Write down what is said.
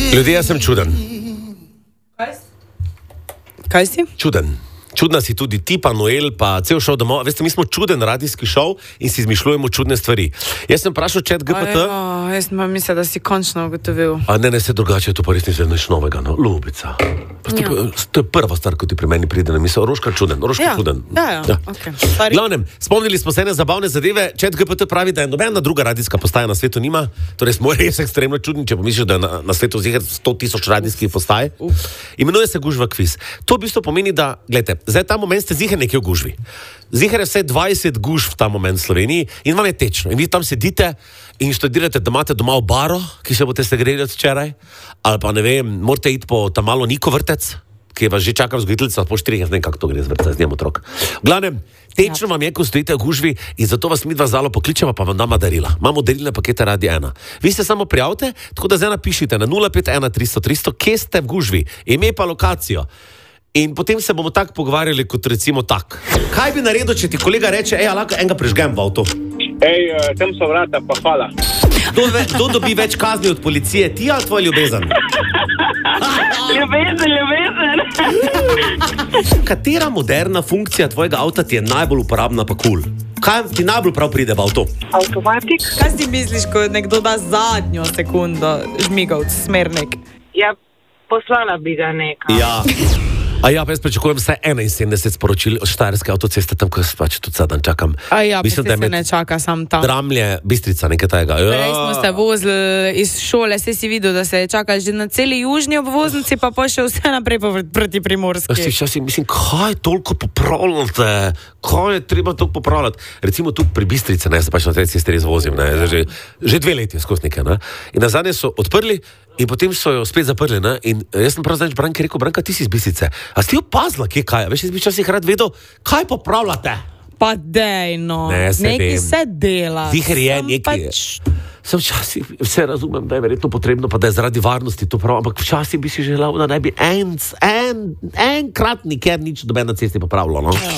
Ljudje, jaz sem čuden. Kaj si? Čuden. Čudna si tudi ti, pa Noel, pa cel šov domov. Veste, mi smo čuden radijski šov in si izmišljujemo čudne stvari. Jaz sem vprašal chat GPT. Jaz sem mislil, da si končno ugotovil. A ne, se drugače, to pa res ni nič novega, no. Ljubica. To je prva stvar, ko ti pri meni pride na misel. Roška čuden. Ja. Okay. Glavnem, spomnili smo se ene zabavne zadeve. Chat GPT pravi, da je nobena druga radijska postaja na svetu nima. Torej smo res ekstremno čudni, če pomisliš, da je na svetu ziher 100,000 radijskih postaj. Imenuje se Gužva kviz. To v bistvu pomeni, da, gledajte, zdaj ta moment ste ziher nekje v gužvi. Ziher je vse 20 gužv v ta moment v Sloveniji in vam je tečno. In vi tam sedite in študirate, da imate doma v baro, ki se boste segreli od včeraj, ali pa ne vem, morate iti po tam malo Niko vrtec, ki vas že čaka vzgojiteljica, po 4, jaz ne vem, kako to gre z vrtca, z njem otrok. V glavnem, tečno vam je, ko stojite v gužvi in zato vas midva zalo pokličeva, pa vam dama darila. Imamo darilne pakete Radi 1. Vi se samo prijavite, tako da zdaj napišite na 051 300 300, kje ste v gužvi, ime pa lokacijo. In potem se bomo tako pogovarjali, kot recimo tak. Kaj bi naredil, če ti kolega reče, lahko enega prižgem v avto? Tam so vrata, pa hvala. Kdo dobi več kazni od policije, ti ali tvoj ljubezen? Ljubezen. Katera moderna funkcija tvojega avta ti je najbolj uporabna pa kul? Kaj ti najbolj prav pride v avto? Avtomatik. Kaj si misliš, ko nekdo da zadnjo sekundo žmigavc, smernik? Ja, poslala bi ga nekaj. Ja. A ja, pa jaz pričakujem vsaj 71 sporočil od Štajerske avtoceste, tam, ko pač tudi zadan čakam. A ja, mislim, da se ne čaka sam tam. Dramlje, Bistrica, nekaj tajega. Prej smo se vozili iz šole, se si videl, da se čaka že na celi južni obvoznici, pa še vse naprej proti Primorski. Mislim, kaj toliko popravljate? Kaj je treba toliko popravljati? Recimo tudi pri Bistrici, ne, se pač na tej cesti res vozim, ne, že 2 leti skozi nekaj, ne. In nazadnje so odprli in potem so jo spet zaprli, ne. In jaz sem prav zadnjič Branki rekel, Branka, ti si iz Bistrice. A si ti opazila, kje kaj? Veš, jaz bi včasih rad vedel, kaj popravljate? Pa dejno, nekaj se dela. Ziher je nekaj. Sem včasih, vse razumem, da je verjetno potrebno, pa da je zaradi varnosti to prav, ampak včasih bi si želel, da ne bi enkrat nikjer nič doben na cesti popravilo, no.